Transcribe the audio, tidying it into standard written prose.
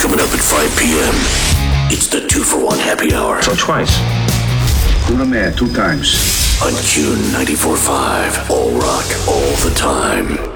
Coming up at 5 p.m. It's the 2-for-1 happy hour. So twice. Una man, 2 times. On Q 94.5. All rock, all the time.